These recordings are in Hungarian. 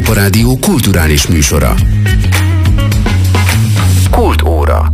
Európa Rádió kulturális műsora. Kultúra.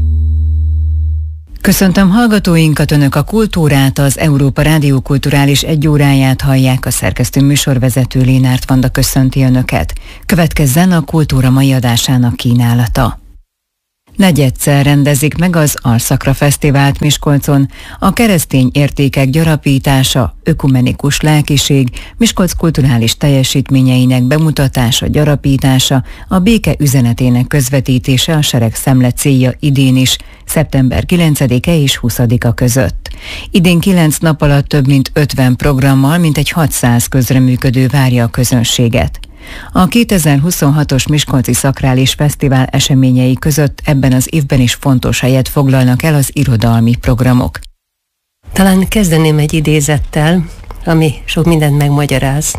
Köszöntöm hallgatóinkat, Önök a Kultúrát, az Európa Rádió kulturális egyóráját hallják, a szerkesztő műsorvezető Lénárt Vanda köszönti Önöket. Következzen a Kultúra mai adásának kínálata. Negyedszer rendezik meg az Alszakra Fesztivált Miskolcon. A keresztény értékek gyarapítása, ökumenikus lelkiség, Miskolc kulturális teljesítményeinek bemutatása, gyarapítása, a béke üzenetének közvetítése a seregszemle célja idén is, szeptember 9-e és 20-a között. Idén 9 nap alatt több mint 50 programmal, mintegy 600 közreműködő várja a közönséget. A 2026-os Miskolci Szakrális Fesztivál eseményei között ebben az évben is fontos helyet foglalnak el az irodalmi programok. Talán kezdeném egy idézettel, ami sok mindent megmagyaráz.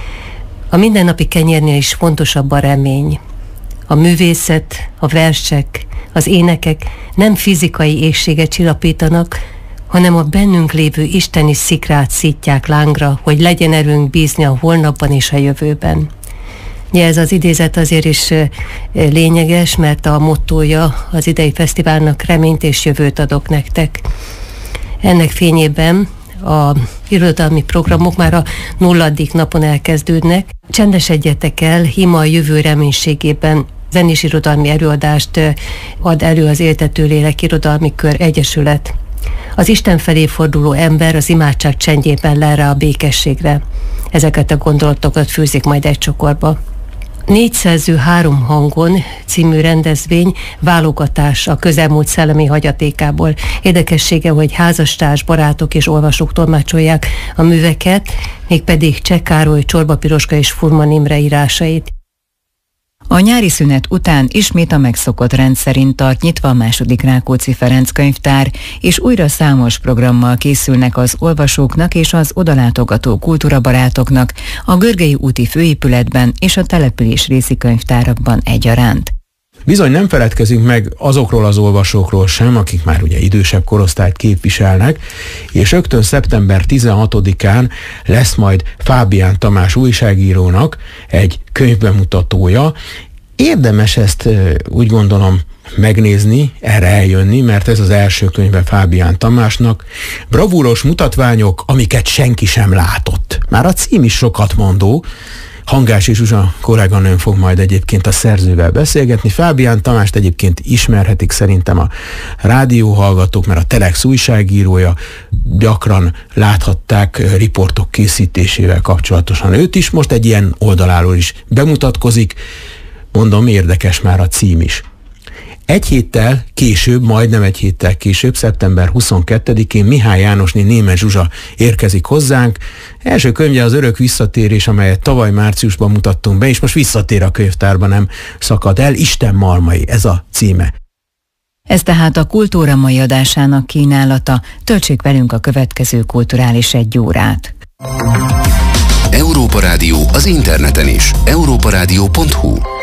A mindennapi kenyérnél is fontosabb a remény. A művészet, a versek, az énekek nem fizikai éhséget csillapítanak, hanem a bennünk lévő isteni szikrát szítják lángra, hogy legyen erőnk bízni a holnapban és a jövőben. Ez az idézet azért is lényeges, mert a mottója az idei fesztiválnak reményt és jövőt adok nektek. Ennek fényében a irodalmi programok már a 0. napon elkezdődnek. Csendesedjetek el, Hima a jövő reménységében zenés irodalmi előadást ad elő az Éltető Lélek Irodalmi Kör Egyesület. Az Isten felé forduló ember az imádság csendjében lel rá a békességre. Ezeket a gondolatokat fűzik majd egy csokorba. 4 szerző 3 hangon című rendezvény válogatás a közelmúlt szellemi hagyatékából. Érdekessége, hogy házastárs, barátok és olvasók tolmácsolják a műveket, mégpedig Cseh Károly, Csorba Piroska és Furman Imre írásait. A nyári szünet után ismét a megszokott rend szerint tart nyitva a II. Rákóczi Ferenc könyvtár, és újra számos programmal készülnek az olvasóknak és az odalátogató kultúrabarátoknak a Görgei úti főépületben és a település részi könyvtárakban egyaránt. Bizony nem feledkezünk meg azokról az olvasókról sem, akik már ugye idősebb korosztályt képviselnek, és rögtön szeptember 16-án lesz majd Fábián Tamás újságírónak egy könyvbemutatója. Érdemes ezt úgy gondolom megnézni, erre eljönni, mert ez az első könyve Fábián Tamásnak. Bravúros mutatványok, amiket senki sem látott. Már a cím is sokat mondó. Hangási Zsuzsa kolléganőm fog majd egyébként a szerzővel beszélgetni. Fábián Tamást egyébként ismerhetik szerintem a rádióhallgatók, mert a Telex újságírója, gyakran láthatták riportok készítésével kapcsolatosan őt is. Most egy ilyen oldaláról is bemutatkozik. Mondom, érdekes már a cím is. Egy héttel később, majdnem egy héttel később, szeptember 22-én Mihály Jánosné Németh Zsuzsa érkezik hozzánk. Első könyve az Örök visszatérés, amelyet tavaly márciusban mutattunk be, és most visszatér a könyvtárba, nem szakad el. Isten malmai, ez a címe. Ez tehát a Kultúra mai adásának kínálata. Töltsék velünk a következő kulturális egyórát. Európa Rádió az interneten is. europaradio.hu